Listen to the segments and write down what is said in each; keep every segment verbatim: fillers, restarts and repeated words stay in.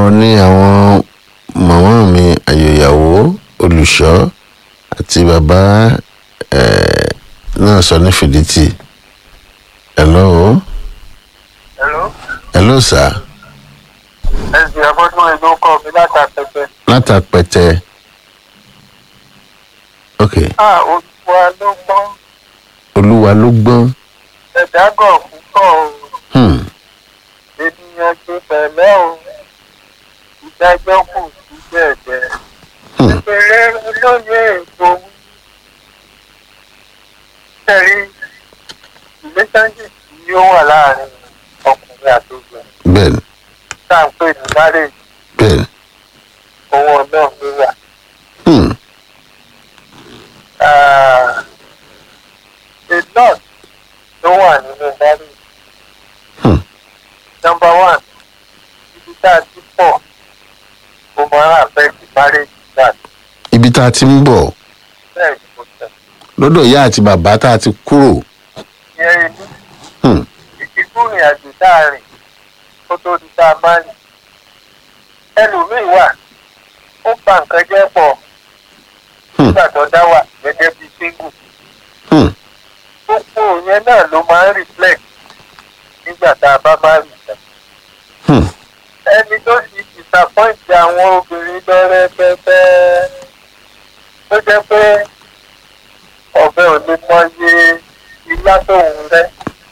wọ́n ní àwọn màmá mi àyòyàwó olùṣọ́ àti bàbá náà sọ ní fìdítì. hello. hello. hello sir. ẹ̀sìn àbọ̀dún ìlú kọ́ mi látàpẹ̀tẹ̀. látàpẹ̀tẹ̀. ok. ah olúwa ló gbọ́n. olúwa ló gbọ́n. ẹ̀dá gàn púpọ̀ o. Hmm. ènìyàn ti pẹ̀lẹ́ o. ìdájọ́ kù sí bẹ̀ẹ̀bẹ̀. Hmm. ìpèrè lóye ètò tẹ̀rí relationship tí ó wà láàrin ọkùnrin àti obìnrin. bẹ́ẹ̀ni. tá à ń pè ní marriage. bẹ́ẹ̀ni. owó náà ló wà. Hmm. Ah, a lot ló wà nínú marriage. Hmm. number one ibi tá a ti pọ̀ ó máa ń affect marriage that ibi tá a ti ń bọ̀ bẹ́ẹ̀ ni mo sọ. lọ́dọ̀ ìyá àti bàbá tá a ti kúrò. ìyẹn inú Hmm. ìdíkùnrin àjò tá a rìn kó tó di tá a máa ń ẹlòmíì wà ó ba nǹkan jẹ́ pọ̀ Hmm. nígbà tó dá wà gẹ́gẹ́ bí single. Hmm. gbogbo yẹn náà ló máa ń reflect nígbà tá a bá máa rìn tán. Hmm. ẹni tó sì disappoint àwọn obìnrin lọ́rẹ́ pẹ́pẹ́ tó jẹ́ pé ọ̀bẹ ò lè mọyé ilá tóun rẹ́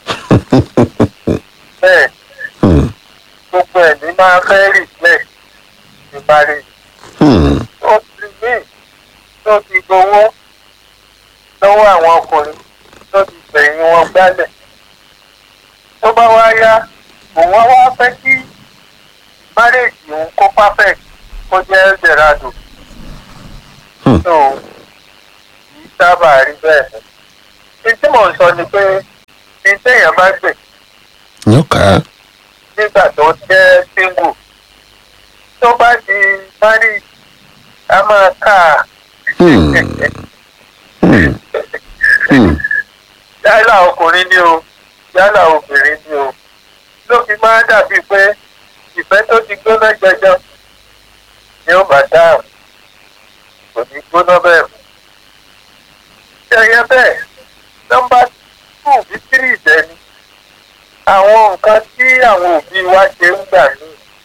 bẹ́ẹ̀ Hmm. gbogbo ẹ̀ ní máa fẹ́ reflect ní marriage. Hmm. ó ti ní tó ti gbowó lọ́wọ́ àwọn ọkùnrin tó ti gbẹ̀yìn wọn gbálẹ̀ tó bá wá yá òun á wá fẹ́ kí marriage òun kó perfect kó jẹ́ eldorado. Hmm. so kì í sábà rí bẹ́ẹ̀. ní tí mò ń sọ ni pé ní téèyàn bá gbè yóò ká. nígbà tó jẹ́ single tó bá di marriage a máa kà á. Hmm. Hmm. Hmm. yálà ọkùnrin ni o yálà obìnrin ni o ló fi máa dàbí pé ìfẹ́ tó ti gbóná jẹjọ ni ó bá dáhùn kò ní gbóná bẹ́ẹ̀ mọ́. ṣẹyẹ bẹ́ẹ̀ nọ́mbà tù bí tírì ìdẹ́ni àwọn nǹkan tí àwọn òbí wa ṣe ń gbà ní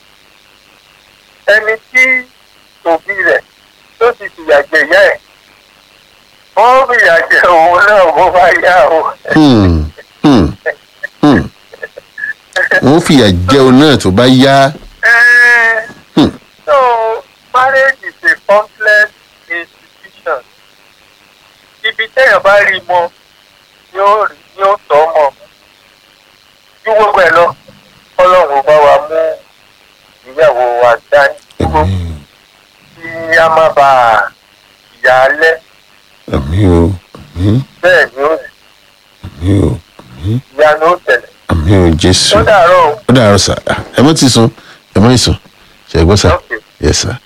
ẹni tí òbí rẹ̀ tó ti fìyà jẹ ìyá ẹ̀ wọ́n fìyà jẹ òun náà bó bá yá o. Hmm. Hmm. Hmm. wọ́n fìyà jẹun náà tó bá yá. Eh, Hmm. so marriage is a complex institution. Ibi téèyàn bá rí mọ yóò rí yóò tọ́ mọ̀. Ju gbogbo ẹ̀ lọ, Ọlọ́run bá wa mú ìyàwó wa dání dúró kí a má bàa ìyá alẹ́. àmì o. àmì Bẹ́ẹ̀ ni ó rí àmì o. ìyanu ó tẹ̀lé. àmì o jésù. Ó dàárọ̀ o. ó dàárọ̀ sà. ẹ mọ́ ti sùn ẹ mọ́ ìsùn ṣe é gbọ́ sà. Okay. yes sà.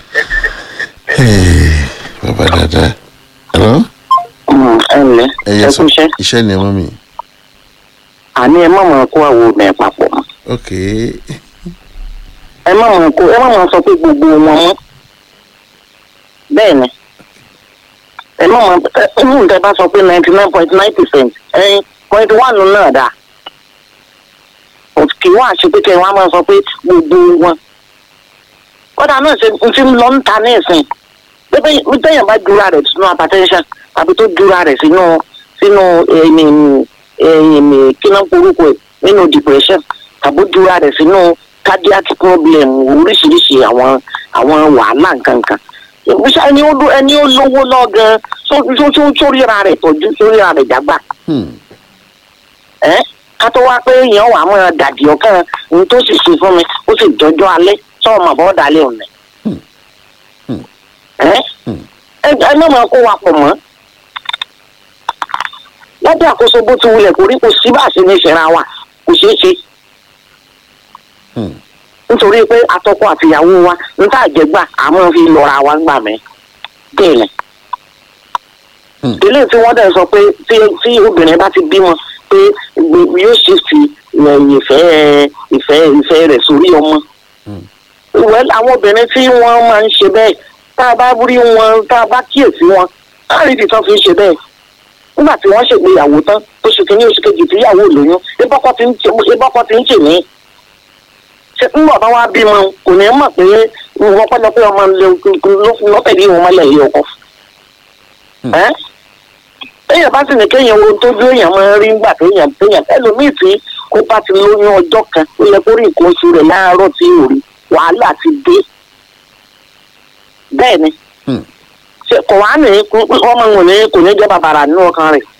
Hey, bàbá dáadáa. hello. ẹ ǹlẹ́ ẹ ẹ yẹ kú sọ iṣẹ́ iṣẹ́ ni ẹ mọ́ mi. àní ẹ má máa kó àwọn obìnrin papọ̀ mọ́ ok. ẹ má máa kó ẹ má máa sọ pé gbogbo wọn mọ́ bẹ́ẹ̀ ni ẹ má máa ẹ ẹ ní nǹkan bá sọ pé ninety nine point nine percent ẹ point one náà dà kì í wá ṣe pé kẹ́ ẹ wá máa sọ pé gbogbo wọn kódà náà ṣe ń ti lọ ń ta ní ìsìn pé téèyàn bá dúra rẹ̀ sínú hypertension tàbí tó dúra rẹ̀ sínú sínú ẹ̀mí ẹ̀mí kí náà korúkọ ẹ̀ nínú depression tàbí dúra rẹ̀ sínú cardiac problem oríṣiríṣi àwọn àwọn wàhálà nǹkankan ìgbésẹ̀ ẹni ó ẹni ó lówó lọ́gàn sóríra rẹ̀ tọ́jú sóríra rẹ̀ dàgbà Hmm. ẹ́ ká tó wá pé èèyàn wà máa dàdí ọ̀kan ní tó sì ṣe fún mi ó sì dọjọ́ alẹ́ sọ́ọ́ mà bọ́ dalẹ̀ ọ̀nà ẹ́ ẹ ẹ náà máa kó wa pọ̀ mọ́ lábẹ́ àkóso bó ti wulẹ̀ kórí kò sí bá a ṣe ní ìṣẹ̀ra wa kò ṣeé ṣe Hmm. nítorí pé atọ́kọ àtìyàwó wa ń tà jẹ́gbà àmọ́ fi lọ́ra wa gbà mí bẹ́ẹ̀ ni. Hmm. ilé tí wọ́n dẹ̀ sọ pé tí tí obìnrin bá ti bímọ pé yóò ṣe fi ìfẹ́ ìfẹ́ ìfẹ́ rẹ̀ sórí ọmọ ìwẹ́ àwọn obìnrin tí wọ́n máa ń ṣe bẹ́ẹ̀ tá a bá rí wọn tá a bá kíyèsí wọn láàrin ìdí tán fi ń ṣe bẹ́ẹ̀ nígbà tí wọ́n ṣègbéyàwó tán oṣù kìíní oṣù kejì tíyàwó lóyún ebọ́kọ́ ti ń tì ní ṣe ń bọ̀ bá wá bímọ kò ní mọ̀ pé wọ́n pẹ́ lọ pé ọmọ lọ́tẹ̀lé wọn mọ́lẹ̀ yìí ọkọ̀ èèyàn bá sì ní kéèyàn wo tó bí èèyàn máa rí ńgbà téèyàn téèyàn ẹlòmíì tí ó bá ti lóyún ọjọ́ kan ó yẹ kó rí nǹkan oṣù rẹ̀ láàárọ̀ tí ò rí wàhálà ti dé bẹ́ẹ̀ ni kò wá ní ọmọ wọn ní kò ní jẹ́ bàbàrà nínú ọkàn rẹ̀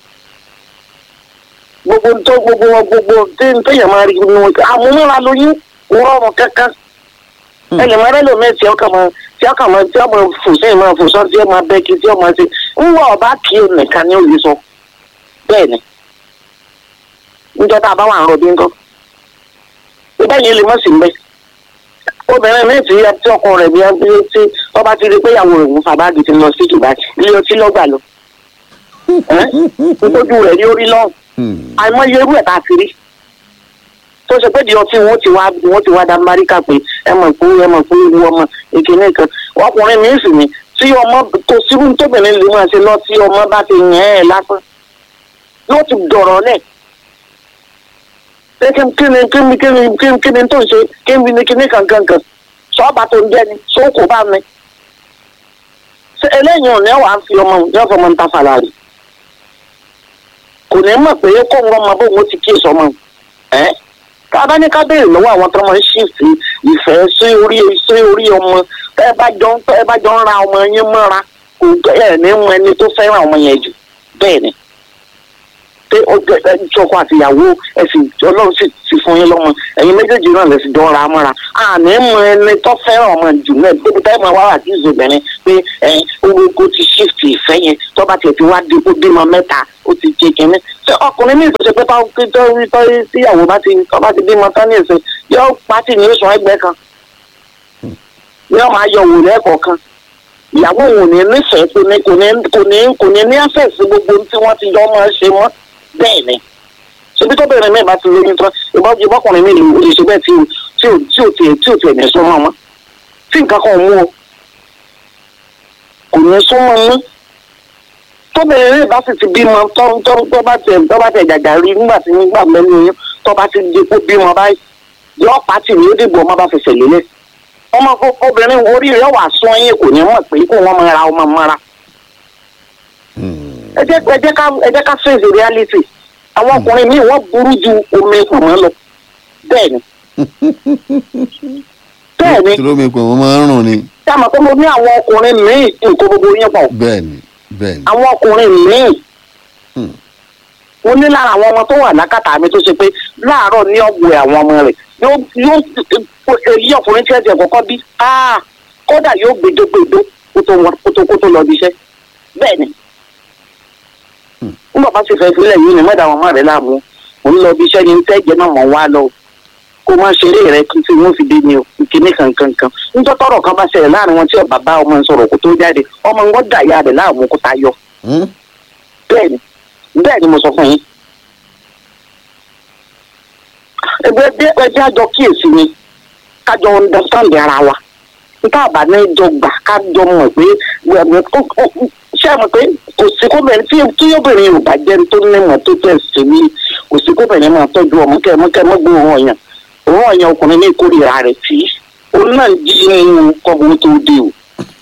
gbogbo tó gbogbo wọn gbogbo téèyàn máa rí nínú àmúmúra lóyún rọrùn kankan ẹlẹ́mọ̀rẹ́ lòmíì tí ọkàn máa tí ọkàn máa tí ọmọ fò sẹ́yìn máa fò sọ́ọ́ tí ọmọ abẹ́kí tí ọmọ ṣe ń wọ ọba kí o nìkan ní òye sọ bẹ́ẹ̀ ni níjọ́ tá a bá wà ń rọbí ńkọ́ ibà yẹn lè mọ̀ sí mbẹ́ obìnrin mi ti tí ọkọ rẹ̀ bí wọ́n ti ọba ti rí pé ìyàwó rẹ̀ ń fa báàgì ti lọ sí Dubai ilé ọtí lọ́gbà lọ nítorí rẹ̀ ní orí lọ́hùn àìmọye irú ẹ̀ tá a ti rí tó ṣe pé di ọtí wọn ti wá wọn ti wá dá Amẹ́ríkà pé ẹ mọ̀ pé ẹ mọ̀ pé ewu ọmọ ìkíní kan ọkùnrin mi sì ni tí ọmọ kò sírú tóbìnrin lè máa ṣe lọ tí ọmọ bá ti yàn ẹ́ lásán ló ti dọ̀rọ̀ lẹ̀ pé kí ni kí ni kí ni kí ni kí ni tó ń ṣe kí ni kíní kankan kan sọ́ọ̀bà tó ń jẹ́ ni sóòkò bá mi eléyìí ò ní wàá fi ọmọ yóò fọmọ ń ta fàlàrí kò ní mọ̀ pé kó ń wọ́n mọ bóun ó ti kí èso ọmọ ẹ́ kábá ní ká béèrè lọ́wọ́ àwọn tó máa ń ṣìfì ìfẹ́ sí orí sí orí ọmọ ẹ bá jọ ẹ bá jọ ń ra ọmọ yín mọ́ra kò ẹ̀ ní mọ ẹni tó fẹ́ràn ọmọ yẹn jù bẹ́ẹ̀ ni pé ọjọ́ ìjọkọ àtìyàwó ẹ̀sìn ọlọ́run sì ti fún yín lọ́mọ ẹ̀yin méjèèjì náà lè fi jọ ra mọ́ra àní mọ ẹni tó fẹ́ràn ọmọ jù náà débi táyì máa wá wà kí ìzòbìnrin pé ẹ owó kó ti ṣìfì ìfẹ́ yẹn tó bá tiẹ̀ ti wá dé kó bímọ mẹ́ta ó ti jẹ kínní ṣé ọkùnrin ní ìtòsí pé táwọn kí tọ́rí tọ́rí tíyàwó bá ti tọ́ bá ti bímọ tán ní ìsìn yóò pátì ní oṣù ẹgbẹ́ kan yóò máa yọ òwò lẹ́ẹ̀kọ̀ọ̀kan ìyàwó òun ní nífẹ̀ẹ́ kò ní kò ní kò ní kò ní ní àfẹ́sí gbogbo tí wọ́n ti yọ máa ṣe mọ́ bẹ́ẹ̀ ni ṣebí tó bẹ̀rẹ̀ mẹ́ẹ̀ bá ti lóyún tán ìbọ́kùnrin mi lè ṣe bẹ́ẹ̀ tí ò tí ò tí ò tí ò tí ò ní súnmọ́ wọn tí nǹkan kan mú o kò ní súnmọ́ mú tóbìnrin bá sì ti bímọ tó tó tó bá tẹ tó bá tẹ jàjà rí nígbà tí nígbà mẹ́nu yín tó bá ti di kó bímọ báyìí yọ pàtì ní ó dìbò ọmọ bá fẹsẹ̀ lélẹ̀ ọmọ obìnrin orí rẹ̀ wà sún yín kò ní mọ̀ pé kó wọ́n máa ra ọmọ mọ́ra. ẹ jẹ́ ẹ jẹ́ ká ẹ jẹ́ ká face reality àwọn ọkùnrin míì wọ́n burú ju omi ìpamọ́ lọ bẹ́ẹ̀ ni. bẹ́ẹ̀ ni tí lómi ìpamọ́ máa ń rùn ni. ṣé àmọ́ pé mo ní àwọn ọkùnrin míì nǹkan gbogbo yín pọ̀. bẹ́ẹ̀ ni bẹ́ẹ̀ ni. àwọn ọkùnrin míì mo ní lára àwọn ọmọ tó wà lákàtà mi tó ṣe pé láàárọ̀ ní ọ̀gbìn àwọn ọmọ rẹ̀ yóò yóò èyí ọkùnrin tí ẹ jẹ kọ́kọ́ bí kódà yóò gbèdógbèdó kótó lọ bí iṣẹ́ bẹ́ẹ̀ ni. nígbà bá sì fẹ́ sílẹ̀ yìí ni mẹ́ta àwọn ọmọ rẹ̀ láàmú mo ń lọ bí iṣẹ́ ní tẹ́jẹ́ náà mọ̀ wá lọ kó má ṣeré rẹ̀ kí tí wọ́n fi dé ni o kíní kankankan níjọ́ tọ́rọ̀ kan bá ṣẹlẹ̀ láàrin wọn tí ọ̀bà bá ọmọ sọ̀rọ̀ kó tó jáde ọmọ ń gbọ́dọ̀ àyà rẹ̀ láàmú kó tayọ. bẹ́ẹ̀ ni bẹ́ẹ̀ ni mo sọ fún yín. ẹgbẹ́ ẹgbẹ́ àjọ kíyèsí ni kájọ understand ara wa níta àbá ní jọ gbà kájọ mọ̀ pé ṣé ẹ mọ̀ pé kò sí kóbìnrin tí tí obìnrin yóò bá jẹ́ tó ní mọ̀ tó tẹ̀ sí ní kò sí kóbìnrin máa tọ́jú ọmọ kẹ́mọ́kẹ́ mọ́gbó òun ọ̀yàn òun ọ̀yàn ọkùnrin ní ìkórìíra rẹ̀ tí òun náà jí nínú kọ́gbọ́n tó dé o.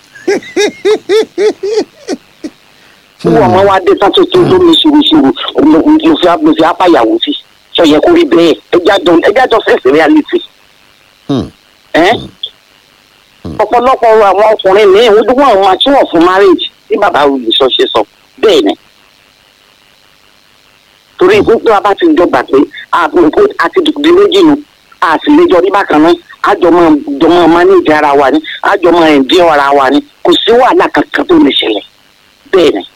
tí wọ́n máa wá dé sátó tó lómi ṣuruṣuru mo fi apáyàwó sí sọ yẹ kó rí bẹ́ẹ̀ ẹjá jọ fẹ́ẹ̀sì reality. ọ̀pọ̀lọpọ̀ àwọn ọkùnrin ní ìwúdúgbò àwọn àtúwọ̀ fún marriage tí bàbá olùsọ ṣe sọ bẹ́ẹ̀ ni. torí ìpínpín wa bá ti jọgbà pé àti dìde méjì nu àtìlẹ́jọ́ ní bákan náà àjọmọ jọmọ manage ara wa ni àjọmọ ẹ̀ǹdí ara wa ni kò sí wàhálà kankan tó lè ṣẹlẹ̀ bẹ́ẹ̀ ni.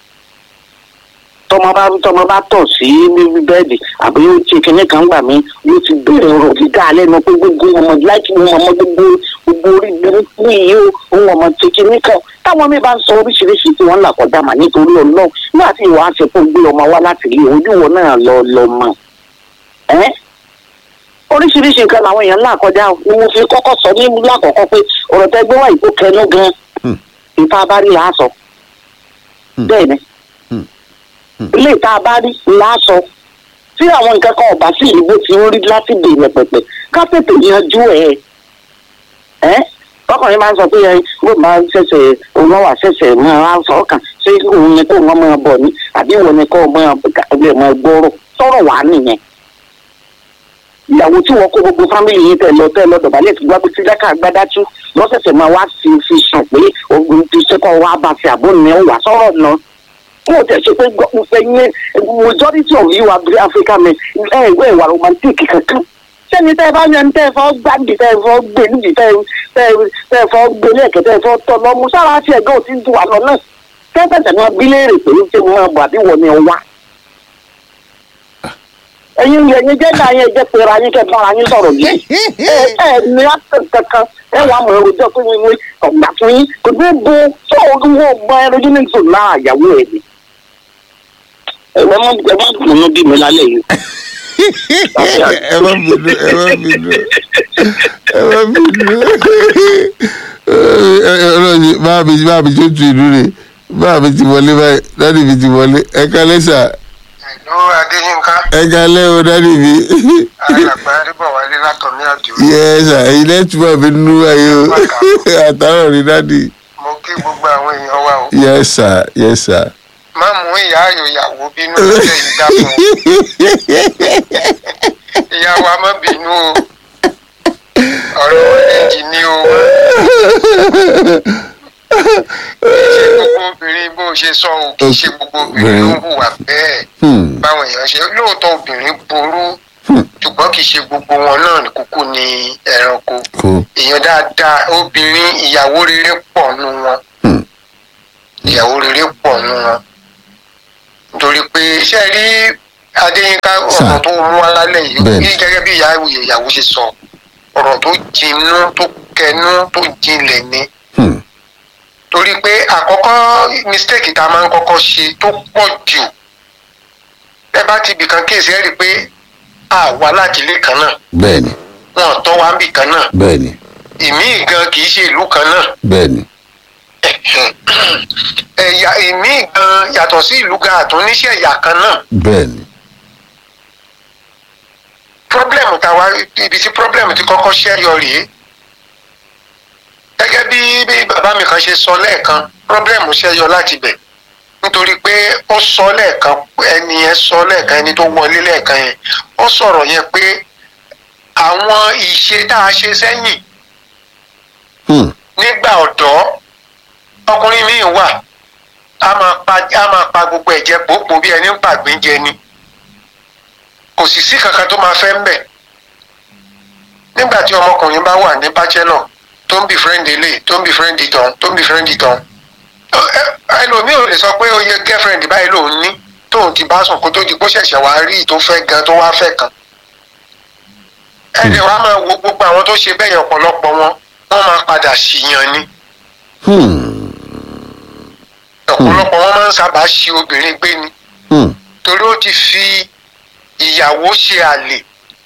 tọmọ bá tọmọ bá tọ̀ sí bẹ́ẹ̀dì àbí yóò ti kíní kan gbà mí yóò ti bẹ̀rẹ̀ ọ̀rọ̀ dídá lẹ́nu pé gbogbo ọmọ láìkí ní ọmọ gbogbo gbogbo orí burúkú yìí ó òun ọmọ ti kíní kan táwọn mi bá ń sọ oríṣiríṣi tí wọ́n ń là kọjá mà nítorí ọlọ́run nígbà tí ìwà àṣepọ̀ gbé ọmọ wá láti ilé ojúwọ náà lọ lọ mọ̀ ẹ́ oríṣiríṣi nǹkan làwọn èèyàn ńlá kọjá ni mo fi kọ́kọ́ sọ ní lákọ̀ọ́kọ́ pé ọ̀rọ̀ tẹ́ gbé wá ìkó kẹnu gan ìta bá rí làásọ bẹ́ẹ̀ ni ilé ìta bá rí làásọ tí àwọn nǹkan kan ọ̀bá sí ìbò tí ń rí láti bèèrè pẹ̀pẹ̀ ká tètè yanjú ẹ̀ ẹ́ ọkùnrin máa ń sọ pé ẹ bó máa ṣẹ̀ṣẹ̀ òun wà ṣẹ̀ṣẹ̀ máa sọ ọkàn ṣé òun ni kó wọn máa bọ̀ ní àbí òun ni kó máa gbọ́rọ̀ sọ̀rọ̀ wà nìyẹn ìyàwó tí wọn kó gbogbo fámìlì yìí tẹ lọ tẹ lọ dọ̀bálẹ̀ tí gbàgbé tí lẹ́ka gbádájú lọ́sẹ̀sẹ̀ máa wá fi fi sùn pé ogun ti ṣẹ́kọ̀ wá bá fi àbọ̀ ní ọ̀wà sọ̀rọ̀ náà kó o tẹ̀ ṣe pé ẹ̀yin majority of you are African men ẹ̀ ìwé ìwà romantic kankan sẹ́ni tẹ́ ẹ bá yan tẹ́ ẹ fọ́ gbàdì tẹ́ ẹ fọ́ gbé níbi tẹ́ ẹ fọ́ gbé lẹ́ẹ̀kẹ́ tẹ́ ẹ fọ́ tọ́ lọ mú sára tí ẹ̀gẹ́ ò ti dùn wà lọ náà tẹ́tẹ̀tẹ̀ náà bí léèrè pé ṣé mo máa bọ̀ àbí wọ̀ ni ọ wá. ẹ̀yin ẹ̀yin jẹ́ náà yẹn jẹ́ pé ara yín kẹ́ bára yín sọ̀rọ̀ yìí ẹ ẹ ní kankan ẹ wàá mọ̀ ẹrù jẹ́ pé wíwí ọ̀gbà fún yín kò dé bo tó wọ́n gbọ́ ẹrù yín nìkan náà àyàwó ẹ̀ ni. ẹ má ẹ má gbóná bí mi lálẹ́ yìí. ẹ má bínú ẹ má bínú ẹ má bínú ọlọ́run báà mi báà mi tó tu ìlú rẹ̀ báà mi ti wọlé báyìí dáàdì mi ti wọlé ẹ kálẹ́ sà. Hello Adéyínká. ẹ kálẹ́ o dáàdì mi. alàgbà Adébọ̀wálé látọ̀mí àdìo. yẹ sà ẹ̀yin lẹ́tù bá mi nú ayé o àtàrọ̀ rí dáàdì. mo kí gbogbo àwọn èèyàn wa o. yẹ sà yẹ sà. má mú ìyá ayò ìyàwó bínú lọ́jọ́ yìí dákun. ìyá wa má bínú o ọ̀rọ̀ méjì ni o. kì í ṣe gbogbo obìnrin bó ṣe sọ o kì í ṣe gbogbo obìnrin ló ń hùwà bẹ́ẹ̀. báwọn èèyàn ṣe lóòótọ́ obìnrin burú ṣùgbọ́n kì í ṣe gbogbo wọn náà ní kúkú ní ẹranko. èèyàn dáadáa obìnrin ìyàwó rere pọ̀ nù wọn. ìyàwó rere pọ̀ nù wọn. nítorí pé iṣẹ́ rí Adéyínká ọ̀rọ̀ tó mú wá lálẹ́ yìí bí gẹ́gẹ́ bí ìyàwó ṣe sọ ọ̀rọ̀ tó jinú tó kẹnú tó jinlẹ̀ ni. torí pé àkọ́kọ́ mistake tá a máa ń kọ́kọ́ ṣe tó pọ̀ jù ẹ bá ti bìkan kéèsì ẹ rí i pé a wà láti ilé kan náà. bẹ́ẹ̀ni. wọn tọ́ wa ń bì kan náà. bẹ́ẹ̀ni. ìmíì gan kì í ṣe ìlú kan náà. bẹ́ẹ̀ni. ẹ̀yà ìmíì gan yàtọ̀ sí ìlú gan àtúnníṣẹ́ ẹ̀yà kan náà. bẹ́ẹ̀ni. problem tàwa ibi tí problem ti kọ́kọ́ ṣẹ́yọ rèé gẹ́gẹ́ bí bí bàbá mi kan ṣe sọ lẹ́ẹ̀kan problem ṣẹ́yọ láti bẹ̀ nítorí pé ó sọ lẹ́ẹ̀kan ẹni yẹn sọ lẹ́ẹ̀kan ẹni tó wọlé lẹ́ẹ̀kan yẹn ó sọ̀rọ̀ yẹn pé àwọn ìṣe tá a ṣe sẹ́yìn nígbà ọ̀dọ́ ọkùnrin míì wà á máa pa á máa pa gbogbo ẹ̀jẹ̀ pòpò bí ẹni ń pàgbín jẹ ni kò sì sí kankan tó máa fẹ́ ń bẹ̀ nígbà tí ọmọkùnrin bá wà ní bachelor tó ń bí friend ilé tó ń bí friend ìtàn tó ń bí friend ìtàn ẹlòmíì ò lè sọ pé ó yẹ girlfriend báyìí lòun ní tóun ti bá sùn kó tó di kó ṣẹ̀ṣẹ̀ wá rí tó fẹ́ gan tó wá fẹ́ kan ẹ̀ẹ́dẹ̀ wàá máa wo gbogbo àwọn tó ṣe bẹ́ẹ̀ yẹn ọ̀pọ̀lọpọ̀ wọn wọ́n máa padà ṣìyàn ni ọ̀pọ̀lọpọ̀ wọn máa ń sábà ṣi obìnrin gbé ni torí ó ti fi ìyàwó ṣe àlè.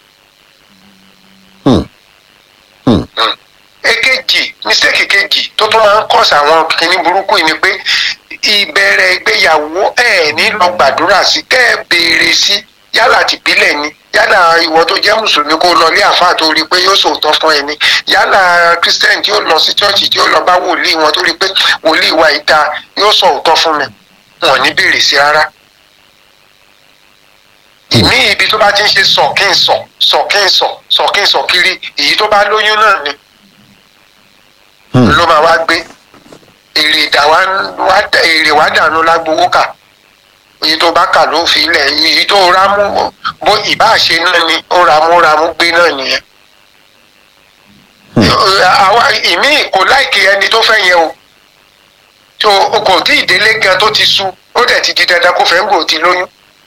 èkejì mistake kejì tó tún máa ń kọ́sà àwọn kìnní burúkú yìí ni pé ìbẹ̀rẹ̀ ìgbéyàwó ẹ̀ ní lọ gbàdúrà sí kẹ́ ẹ béèrè sí yálà tìbílẹ̀ ni yálà ìwọ tó jẹ́ mùsùlùmí kó lọ lé àfáà tó rí i pé yóò sòótọ́ fún ẹni yálà christian tí ó lọ sí chọ́ọ̀chì tí ó lọ bá wòlíì wọn tó rí i pé wòlíì wa ìta yóò sọ òótọ́ fún mi wọn ní béèrè sí rárá. ìmí ibi tó bá ti ń ṣe sọ̀kínsọ̀ sọ̀kínsọ̀ sọ̀kínsọ̀ kiri èyí tó bá lóyún náà ni ló máa wá gbé èrè èrè wá dànù lágbowó kà èyí tó bá kà ló fi ilẹ̀ èyí tó rámú bó ìbáṣe náà ni ó rámú rámú gbé náà nìyẹn. àwa ìmí kò láìkí ẹni tó fẹ́ yẹn o tó o kò tí ì délé gan tó ti sú ó dẹ̀ ti di dandan kó fẹ́ ń gbò tí lóyún.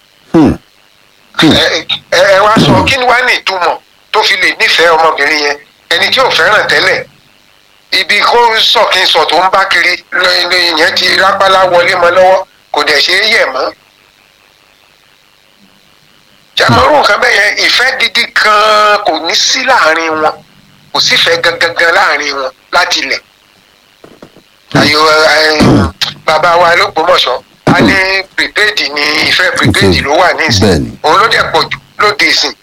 ẹ ẹ wá sọ kí ni wàá ní ìtumọ̀ tó fi lè nífẹ̀ẹ́ ọmọbìnrin yẹn ẹni tí ò fẹ́ràn tẹ́lẹ̀ ibi kó sọ̀kínsọ̀ tó ń bá kiri lóyún yẹn ti rápálá wọlé mọ́ lọ́wọ́ kò dẹ̀ ṣe é yẹ̀ mọ́. jàmọ́rù nǹkan bẹ́ẹ̀ yẹn ìfẹ́ gidi kan kò ní sí láàrin wọn kò sífẹ̀ẹ́ gangan láàrin wọn láti ilẹ̀. àyò bàbá wa lÓgbómọ̀ṣọ́ a ní prepaid ní ìfẹ́ prepaid ló wà ní ìsìn òun ló dẹ̀ pọ̀ jù lóde ìsìn.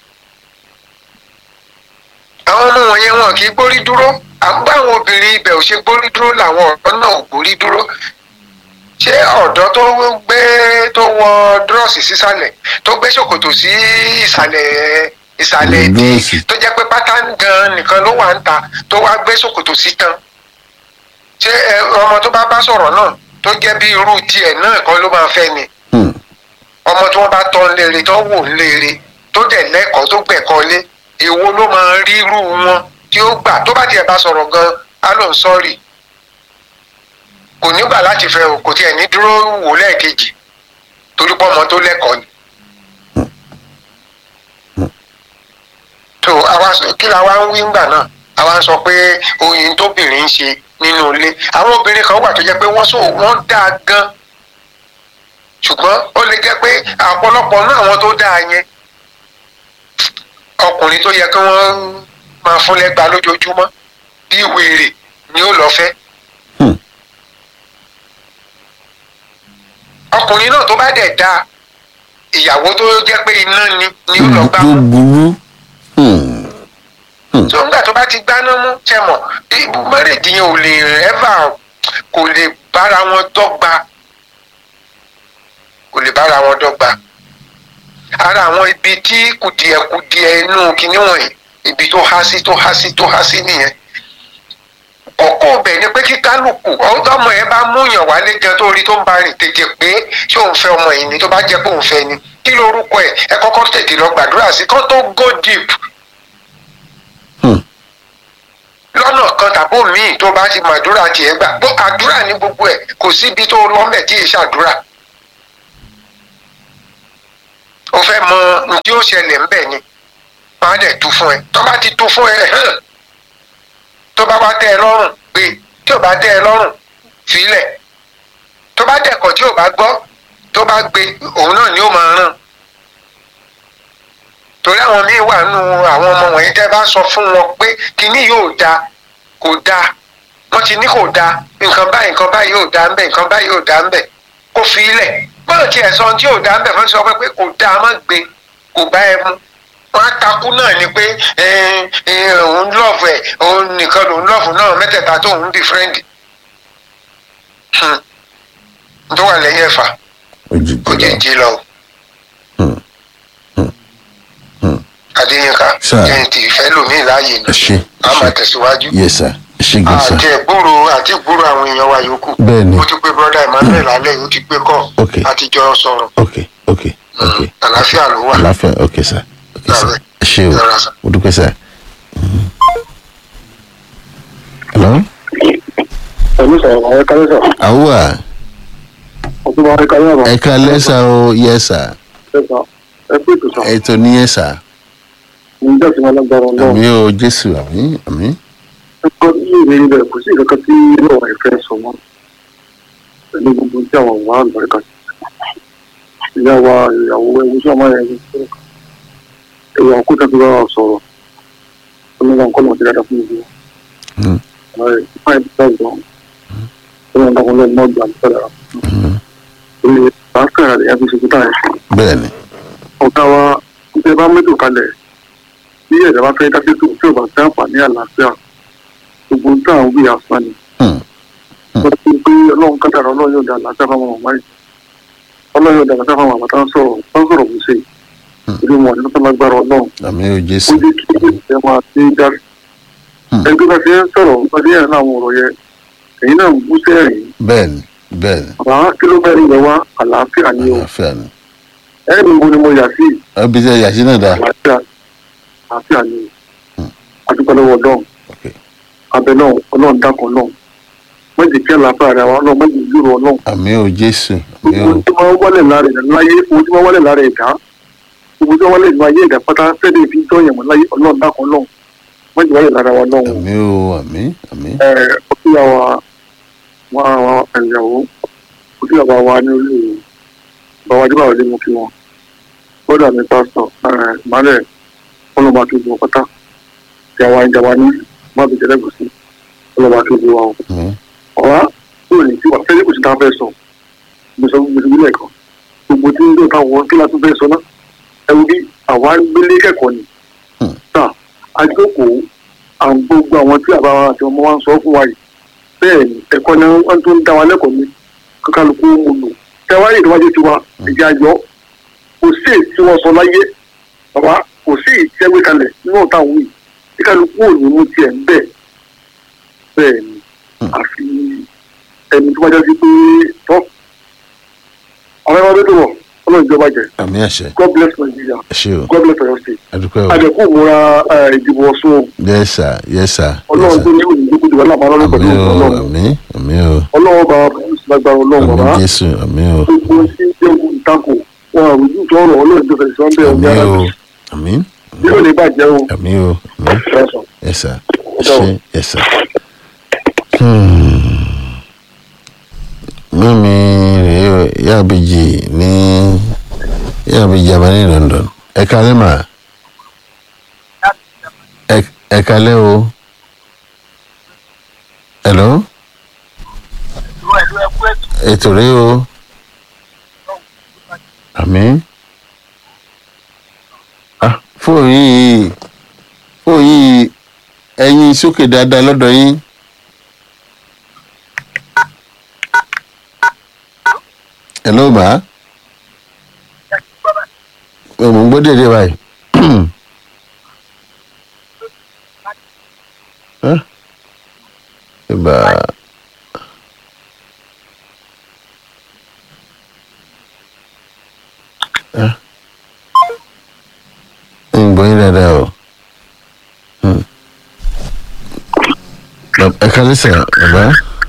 àwọn ọmọ wọn yẹn wọn kì í gbórí dúró àgbà àwọn obìnrin ibẹ̀ ò ṣe gbórí dúró làwọn ọ̀dọ́ náà ò gbórí dúró. ṣé ọ̀dọ́ tó gbé tó wọ dúrọ́ọ̀sì sísàlẹ̀ tó gbé ṣòkòtò sí ìsàlẹ̀ ìsàlẹ̀ ìdí tó jẹ́ pé pátá gan nìkan ló wà ń ta tó wá gbé ṣòkòtò sí tán ṣé ọmọ tó bá bá sọ̀rọ̀ náà tó jẹ́ bí irú tiẹ̀ náà kan ló máa fẹ́ ni ọmọ tí wọ́n bá tọ́ léere tó wò léere tó dẹ̀ lẹ́kọ̀ọ́ tó gbẹ̀kọ́ lé èwo ló máa rí irú wọn tí ó gbà tó bá tiẹ̀ bá sọ̀rọ̀ gan á lóun sọ́ọ̀rì kò ní gbà láti fẹ́ o kò tiẹ̀ ní dúró wò lẹ́ẹ̀kejì torí pé ọmọ tó lẹ́kọ̀ọ́ ni. tó àwa kí la wá ń wí ńgbà náà àwa ń sọ pé oyin tóbìnrin ń ṣe nínú ilé àwọn obìnrin kan wà tó jẹ́ pé wọ́n sọ wọ́n dáa gan ṣùgbọ́n ó lè jẹ́ pé ọ̀pọ̀lọpọ̀ náà àwọn tó dáa yẹn ọkùnrin tó yẹ kí wọ́n máa fún lẹ́gbàá lójoojúmọ́ bí wèrè ni ó lọ fẹ́. ọkùnrin náà tó bá dẹ̀ da ìyàwó tó jẹ́ pé iná ni ni ó lọ gbá mú. tó ń gbà tó bá ti gbaná mú ṣe mọ̀ mẹ́rẹ̀ẹ́dì yẹn ò lè ẹ́fà kò lè bára wọn dọ́gba kò lè bára wọn dọ́gba. ara àwọn ibi tí kùdìẹ̀kùdìẹ̀ inú kinní wọ̀nyí ibi tó há sí tó há sí tó há sí nìyẹn. kókó bẹ̀ ni pé kí kálukú ọmọ ẹ bá múyàn wálé gan tó rí tó ń bá rìn tètè pé ṣé òun fẹ́ ọmọ yìí ni tó bá jẹ́ pé òun fẹ́ ni kí lorúkọ ẹ̀ ẹ kọ́kọ́ tètè lọ gbàdúrà sí kán tó go deep. lọ́nà kan tàbí míì tó bá ti màdúrà tiẹ̀ gbà bó àdúrà ní gbogbo ẹ̀ kò síbi tó lọ́mẹ̀ tí ì ṣàdúrà. o fẹ́ mọ ohun tí ó ṣẹlẹ̀ ń bẹ̀ ni wọ́n á dẹ̀ tú fún ẹ tó bá ti tú fún ẹ hàn tó bá wá tẹ́ ẹ lọ́rùn gbé tí ò bá tẹ́ ẹ lọ́rùn fílẹ̀ tó bá dẹ̀kọ̀ tí ò bá gbọ́ tó bá gbé òun náà ni ó máa ràn. torí àwọn míín wà nù àwọn ọmọ wọ̀nyí tẹ́ bá sọ fún wọn pé kinní yóò da kò da wọ́n ti ní kò da nǹkan báyìí nǹkan báyìí yóò da ń bẹ̀ nǹkan báyìí yóò da ń bẹ̀ kó fílẹ̀ bọ́ọ̀ tiẹ̀ sọ tí yóò da ń bẹ̀ fún sọ pé kò da má gbé kò bá ẹ mú wọn á takú náà ni pé òun lọ́ọ̀fù ẹ̀ òun nìkan lòun lọ́ọ̀fù náà mẹ́tẹ̀ẹ̀ta tó òun bí fírẹ́ǹdì tó wà lẹ́yìn ẹ̀fà òjijì lọ. Adéyínká jẹ́ ti ìfẹ́ lòmíì láàyè ni a máa tẹ̀síwájú àti ẹ̀gbúrò àti ìgbúrò àwọn èèyàn wa yòókù ó ti pé brọ́dà Emmanuel alẹ́ ó ti pé kọ́ àtijọ́ sọ̀rọ̀ àlàáfíà ló wà. àlàáfíà ok sir ṣe o o dúpẹ́ sir. hello. ẹ̀mí sọ̀rọ̀ ẹ̀ kálẹ́ sọ̀. àwọ̀ ọ̀tún bá ẹ̀ kálẹ́ sọ̀. ẹ̀ kálẹ́ sà o yẹ sà. ẹ pé ètò sọ. ètò níyẹn sà. ǹjẹ́ tí wọ́n lágbára náà. àmì o Jésù àmì àmì. ẹ̀kọ́ tí yóò rí bẹ́ẹ̀ kò sí ìkankan tí yóò ẹ̀fẹ́ sọ mọ́ pẹ̀lú gbogbo tí àwọn wà àlùbáríkà ìyá wa ìyàwó ẹ̀wù tí ọmọ yẹn ń sọ̀rọ̀ ẹ̀yà ọkọ̀ tàbí bá wa sọ̀rọ̀ ọlọ́run nǹkan náà ti dáadáa fún mi. ọ̀rẹ́ ìfáà ìbísà ìgbọ̀n ọlọ́run nǹkan lọ́ọ́ mọ́ gbà nípa dára. ilé àákàrà rẹ̀ yá fi ṣe kúta ẹ̀. bẹ́ẹ̀ni. ọ̀gá wa ń tẹ́ bá mẹ́tò kalẹ̀ bí ẹ̀dá bá fẹ́ dákẹ́ tó tí ò bá fẹ́ àǹfààní àlàáfíà gbogbo nǹkan àwọn òbí àǹfààní. wọ́n ti pé ọlọ́run kátàrà ọlọ́run yóò dá àlàáfíà fáwọn ọmọ yìí ọlọ́run yóò dá àlàáfíà fáwọn àwọn àtàwọn sọ̀rọ̀ tán sọ̀rọ̀ kò ṣe ìlú wọn ní lọ́sọ̀ lágbára ọlọ́run. àmì ò Jésù. ó jẹ́ kí ẹ máa ti dárí. ẹgbẹ́ bá ti ń sọ̀rọ̀ bá ti yẹn láwọn ọ̀rọ̀ yẹn èyí náà ń bú sẹ́yìn. bẹ́ẹ̀ni bẹ́ẹ̀ni. bàbá kí ló bẹ́ẹ̀ ń yẹ wá àlàáfíà ni o. àlàáfíà ni. ẹ̀rí mi ni mo yà sí. ẹbí tẹ yàtí náà dáa. àlàáfíà ni o. adúgbò lọ́wọ́ ọlọ́run. abẹ náà ọlọ́run dákan náà méjì kí àlàáfíà rẹ àwọn ọlọ́run méjì yúrò ọlọ́run. àmì ò Jésù. gbogbo tí wọ́n wọlé lára ẹ̀ láyé gbogbo tí wọ́n wọlé lára ẹ̀ dá gbogbo tí wọ́n wọlé ìlú ayé ẹ̀dá pátá fẹ́ẹ́ fi jọyàn mọ́ láyé ọlọ́run dákan náà méjì wọlé lára wa náà. àmì ò àmì àmì. ẹ ọkùnrin àwa wọn àwọn ẹ̀yàwó ọkùnrin àwa wa ní olú bàwá jẹ́ báwo lé mú kí wọn bọ́dà mi pásítọ̀ ìmọ̀lẹ̀ ọlọ́ba tó bu ọ̀pátá ìjàwá ìjàwá ní bábí jẹ́lẹ́gùsí ọlọ́ba tó bu wa o. ọ̀rá tó ní tí wà fẹ́lẹ́ kò sí tá a fẹ́ sọ gbèsè gbèsè gbèsè kan gbogbo tí ń dọ̀ táwọn kí látún fẹ́ sọ náà ẹ̀rù bí àwa gbélé kẹ́kọ̀ọ́ ni. tá àjókòó àwọn gbogbo àwọn tí àbá wa àti ọmọ wa ń sọ fún wa yìí bẹ́ẹ̀ ni ẹ̀kọ́ ni wọ́n tó ń dá wa lẹ́kọ̀ọ́ mi kíkálukú mo lò tẹ́wáyé ìdíwájú tiwa ìdí ayọ̀ kò sí èyí tí wọ́n sọ láyé bàbá kò sí èyí tí ẹgbẹ́ kalẹ̀ nínú ọ̀tá òun yìí kíkálukú ò ní mú tiẹ̀ ń bẹ̀ bẹ́ẹ̀ ni àfi ẹni tó bá jẹ́ sí pé tọ́ àwọn ẹgbẹ́ tó wọ̀ ọlọ́run ìjọba jẹ. àmì àṣẹ. God bless Nigeria. ẹ ṣé o. God bless Oyo State. adúpẹ́ o. àjẹkù múra ìdìbò Ọ̀ṣun. yes sir yes sir. ọlọ́run tó ní òyìnbó kó dìbò aláàbò ọlọ́run pẹ̀lú ọlọ́run. àmì àmì o. ọlọ́run bá lágbára ọlọ́run bàbá. àmì jésù àmì o. gbogbo tí ń jẹ́ ògùn ìtakò wọn àrùjú tó ọ̀rọ̀ ọlọ́run tó fẹ̀sẹ̀ sọ́ńbẹ́ àmì ọ̀gá o. àmì. yóò lè bàjẹ́ o. àmì o. àmì. yes sir. ṣe yes sir. Hmm. mímí rèé o yábìjì ní yábìjì abáni London ẹ kalẹ́ mà ẹ kalẹ́ o hello ètò rèé o àmín ah fóònù yìí fóònù yìí ẹyin sókè dáadáa lọ́dọ̀ yín. hello ma mo ń gbọ́ dédé báyìí ìbá ń gbọ́ yín dáadáa o ẹ kálẹ́ sà bàbá.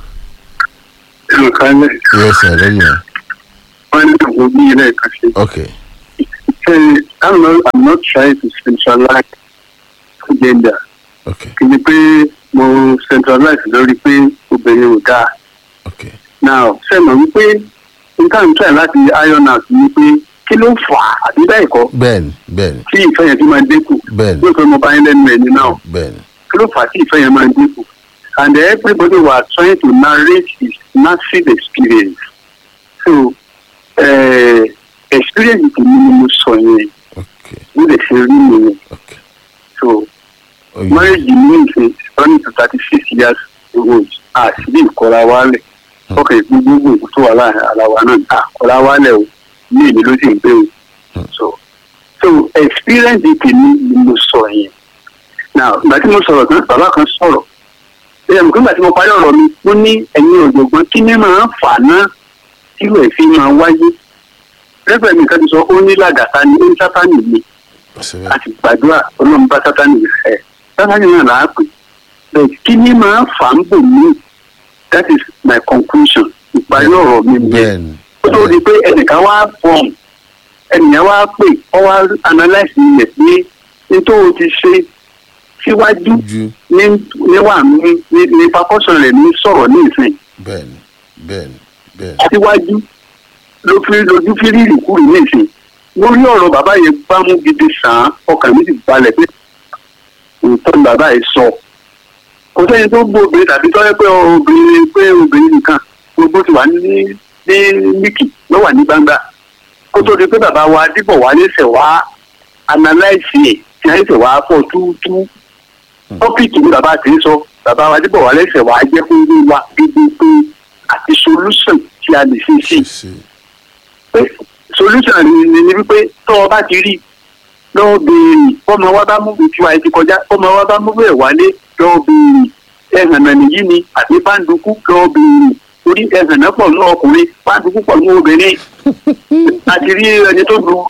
ẹ kálẹ́. yes sir lẹ́yìn o. wọ́n ní àwọn bí ilé ẹ̀ka ṣe. okay. Hey, I'm not, I'm not trying to centralize gender. Okay. Kì í pé mo centralize lórí pé obìnrin ò dáa. Okay. Now, ṣe mọ̀ wípé nǹkan ń try láti iron out ni pé kí ló fà á àbí bẹ́ẹ̀ kọ́? bẹ́ẹ̀ni bẹ́ẹ̀ni. Tí ìfẹ́ yẹn ti máa dínkù. Bẹ́ẹ̀ni. Yóò fẹ́ mo bá yín lẹ́nu ẹni náà. bẹ́ẹ̀ni. Kí ló fà á tí ìfẹ́ yẹn máa dínkù? And everybody was trying to narrate his massive experience. So, uh, experience tèmi ni mo sọ yẹn. Okay. Mo lè ṣe rí mi yẹn. Okay. So, Oh, marriage means is running to thirty-six years old. Ah, sí ìkọ́ra wálẹ̀. Ok, gbogbo ìkú tó wà láàrin ara wa náà. Ah, kọ́ra wálẹ̀ o. Ní èmi ló sì ń gbé o. So, so experience tèmi ni mo sọ yẹn. Now, ìgbà tí mo sọ̀rọ̀ tán, bàbá kan sọ̀rọ̀. Ẹ̀yà mọ̀ kí nígbà tí mo parí ọ̀rọ̀ mi, mo ní ẹ̀yin ọ̀jọ̀gbọ́n kí ni máa ń fà náà tí ìwẹ̀ fi máa wáyé. Rẹ́fẹ̀ẹ́ mi kan ti sọ ó ní làgàtà ni ó ń sátánì mi. Àti gbàdúrà ọlọ́run bá sátánì rẹ̀. Sátánì náà là á pè. Bẹ́ẹ̀ kí ni máa ń fà ń bò mí? That is my conclusion. Ìparí ọ̀rọ̀ mi bẹ́ẹ̀. Ó tó di pé ẹnìkan wá fọ̀m. Ẹnìyàn wá pè ọ wá analyse ilẹ̀ pé nítorí o ti ṣe síwájú ní níwà mi ní ní pàkọ́sọ̀ rẹ̀ ní sọ̀rọ̀ ní ìsìn. Bẹ́ẹ̀ni bẹ́ẹ̀ni bẹ́ẹ̀ni. Síwájú ló fi lójú fi rírì kúrò ní ìsìn. Mo rí ọ̀rọ̀ bàbá yẹn bá mú gidi sàn án ọkàn mi sì balẹ̀ pé òótọ́ ni bàbá yẹn sọ. Kò sẹ́yìn tó gbó obìnrin tàbí tọ́lẹ́ pé obìnrin pé obìnrin nìkan gbogbo ti wà ní ní níkì ló wà ní gbangba. Kó tó di pé bàbá wa dípò wá lẹ́sẹ̀ wá analyse ẹ̀ tí a lẹ́sẹ̀ wá fọ́ túútúú. Tọ́pìkì ni bàbá ti ń sọ bàbá wa dípò wá lẹ́sẹ̀ wá jẹ́ fún ilé wa gbígbé pé àti solution tí a lè ṣe sí. Pé solution ni ni wípé tó o bá ti rí lọ́wọ́ béèrè ọmọ wa bá mú ìtura ẹ ti kọjá ọmọ wa bá mú bẹ́ẹ̀ wálé lọ́wọ́ béèrè ẹ̀hànà nìyí ni àti báńdùkú lọ́wọ́ béèrè orí ẹ̀hànà pọ̀ ní ọkùnrin báńdùkú pọ̀ ní obìnrin àti rí ẹni tó lu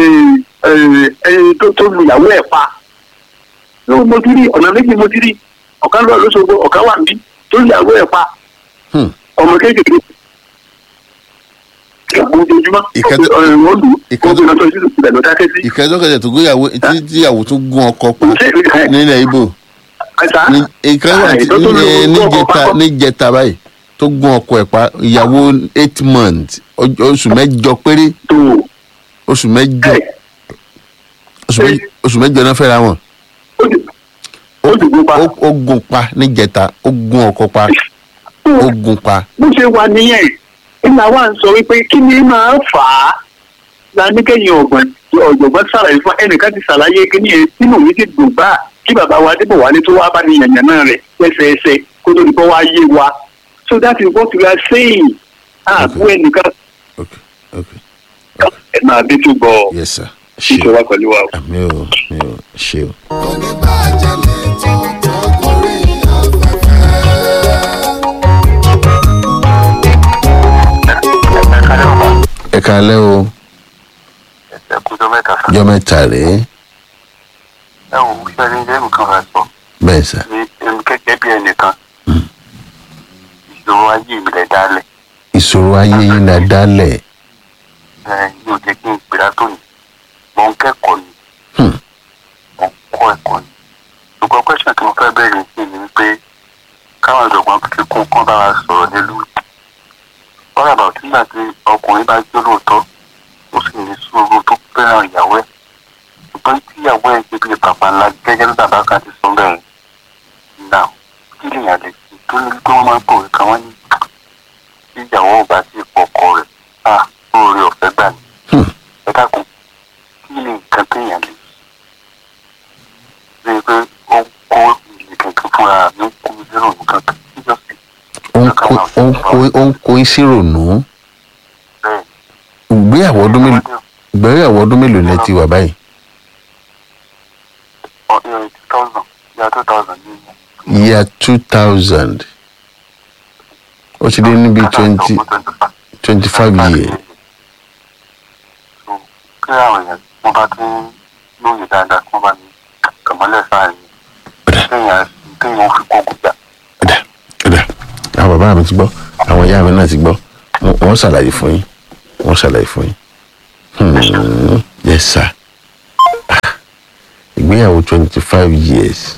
ẹni tó lu ìyàwó ẹ̀ pa lọ́wọ́ mo ti rí ọ̀nà méjì mo ti rí ọ̀kan lọ́wọ́ lóṣogbo ọ̀kan wà níbí tó lu ìyàwó ẹ̀ pa ọmọ kékeré ìkẹjọ kẹjọ tó gbéyàwó tíyàwó tó gún ọkọ pa nílẹ̀ Ìgbò ìkẹjọ níjẹta níjẹta báyìí tó gún ọkọ ẹ̀ pa ìyàwó eight months oṣù mẹ́jọ péré oṣù mẹ́jọ oṣù méjì oṣù méjì náà fẹ́ra wọn. ó ti ó ti gún pa. ó ó gun pa níjẹta ó gun ọkọ pa ó gun pa. bó ṣe wà nìyẹn ìlà wa ń sọ wípé kí ni máa fà á la ní kẹ́yìn ọ̀gbọ̀n ọ̀jọ̀gbọ́n ṣàlàyé fún ẹnìkan ti ṣàlàyé kí ni ẹ sínú mi ti dùn bá kí bàbá wa Adébọ̀wálé tó wá bá ní yànyàn náà rẹ̀ lẹ́sẹẹsẹ kó tó di bọ́ wá yé wa so that is what we are saying àbú ẹnìkan okay okay ẹ máa bí tó gbọ́ yes sir ṣe ìṣòwò pẹ̀lú wa. àmì ò mi ò ṣe o. oníbàjẹ́ lè tó tó gorí afẹ́fẹ́. ẹ kálẹ́ o ẹ kú jọ mẹ́ta sá. jọ mẹ́ta rèé ẹ wò ó ṣe ní ilé nǹkan rẹ sọ bẹ́ẹ̀ sà. ní ẹnu gẹ́gẹ́ bí ẹnìkan ìṣòro ayé mi rẹ̀ dálẹ̀ ìṣòro ayé yín la dálẹ̀. ẹ yóò jẹ́ kí n pèrà tó ní mò ń kẹ́kọ̀ọ́ ni Hmm. mò ń kọ́ ẹ̀kọ́ ni ṣùgbọ́n pẹ́sàn tí mo fẹ́ bẹ̀rẹ̀ sí ni wípé káwọn ìjọ̀gbọ́n fi kún kán bá wa sọ̀rọ̀ nílùú ọ̀rọ̀ àbàwọ̀ tí nígbà tí ọkùnrin bá jẹ́ lóòótọ́ ó sì ní sùúrù tó fẹ́ràn ìyàwó ẹ̀ ṣùgbọ́n tí ìyàwó ẹ̀ ṣe bí bàbá ńlá gẹ́gẹ́ bí bàbá kan ti sọ bẹ́ẹ̀ náà kí lèèyàn lè ṣe tó ní pé wọ́n máa ń pòwe kan wọ́n ní tí ìyàwó ò bá sí ìpọkọ rẹ̀ à lóore ọ̀fẹ́ gbà ní Hmm. ẹ dákun kí ni nǹkan téèyàn lè ṣe pé ó ń kó ìlè kankan fúnra mi ń kó mi lérò nǹkan kan síjọ́sí ó ń kó ó ń kó ó ń kó yín sí ìrònú. bẹ́ẹ̀ ìgbéyàwó ọdún mélòó ìgbéyàwó ọdún mélòó lẹ ti wà báyìí. ọdún two thousand yà two thousand ní year two thousand ó ti dé níbi twenty twenty five years. kí àwọn èèyàn wọn bá tún lóye dáadáa kí wọn bá ní kàmọ́lẹ̀ sáàrin kéèyàn kéèyàn fi kókó gbà. ọ̀dà ọ̀dà àwọn bàbá mi ti gbọ́ àwọn ìyá mi náà ti gbọ́ wọ́n wọ́n ṣàlàyé fún yín wọ́n ṣàlàyé fún yín. Hmm, yes sir. Ah, ìgbéyàwó twenty five years.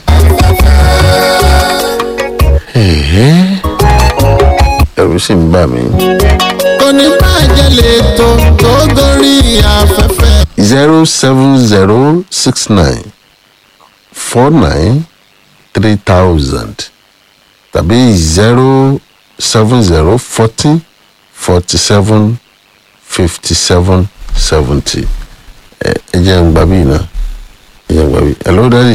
Ẹ̀hẹ́, ẹ̀rù sì ń bà mí. oníbàjẹ́ lè tó tó gorí afẹ́fẹ́. zero seven zero six nine four nine three thousand tàbí zero seven zero forty forty seven fifty seven seventy. ẹ ẹ jẹ́ ń gbà bí iná ẹ jẹ́ ń gbà bí. hello daddy.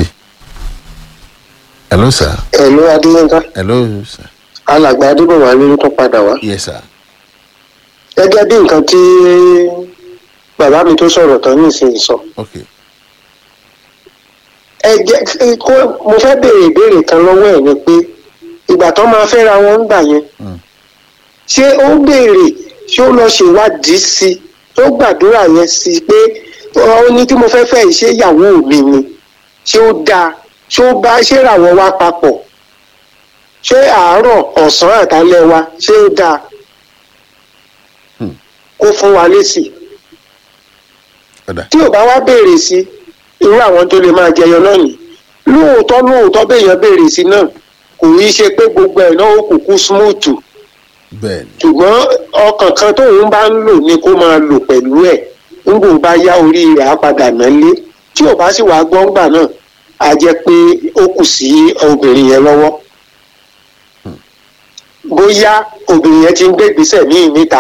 hello sir. ẹ̀lú adéyínká hello sir. alàgbà adébọ̀wálé ló tún padà wá. yes sir. gẹ́gẹ́ bí nǹkan tí bàbá mi tó sọ̀rọ̀ tán nísìnyí sọ. okay. ẹ jẹ́ kó mo fẹ́ béèrè ìbéèrè kan lọ́wọ́ ẹ̀ ni pé ìgbà tó máa fẹ́ra wọn ń gbà yẹn Mm. ṣé ó béèrè ṣé ó lọ ṣèwádìí sí i tó gbàdúrà yẹn sí i pé ó ní tí mo fẹ́ fẹ́ yìí ṣé ìyàwó mi ni ṣé ó dáa ṣé ó bá ṣé ràwọ̀ wá papọ̀ ṣé àárọ̀ ọ̀sán àtàlẹ́ wa ṣé ó dáa kó fún wa lésì ọ̀dà tí ò bá wá béèrè sí irú àwọn tó lè máa jẹyọ náà nì lóòótọ́ lóòótọ́ béèyàn béèrè sí náà kò í ṣe pé gbogbo ẹ̀ náà ó kúkú smooth bẹ́ẹ̀ ni. ṣùgbọ́n ọkàn kan tóun bá ń lò ní kó máa lò pẹ̀lú ẹ̀ ńgbò bá yá orí rẹ̀ á padà nálé tí ò bá sì wá gbọ́ngbà náà á jẹ́ pé ó kù sí obìnrin yẹn lọ́wọ́ bóyá obìnrin yẹn ti ń gbé ìgbésẹ̀ míì níta